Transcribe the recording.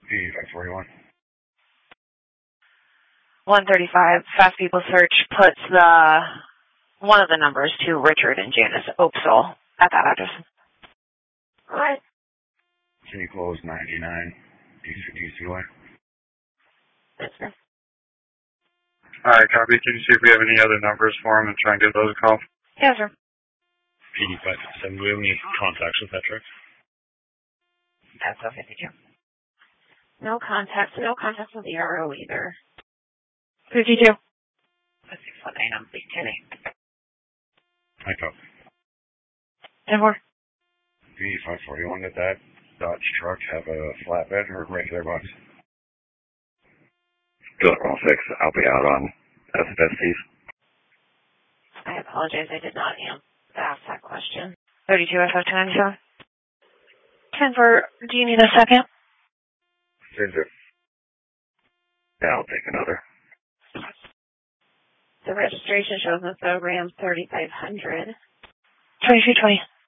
P541. 135, Fast People Search puts one of the numbers to Richard and Janice Oaksall at that address. Right. Can you close 99 DCY? Yes, sir. Alright, copy. Can you see if we have any other numbers for him and try and give those a call? Yes, sir. PD557, do we have any contacts with that truck? That's okay, thank you. No contacts with the RO either. 52. That's 619, I'm Big Kenny. I copy. 10-4. P541, did that Dodge truck have a flatbed or a regular box? Still wrong 6. I'll be out on SFSTs. I apologize, I did not ask that question. 32 SF297. 10-4, do you need a second? Ginger. Yeah, I'll take another. The registration shows us the Ram 3500. 2220.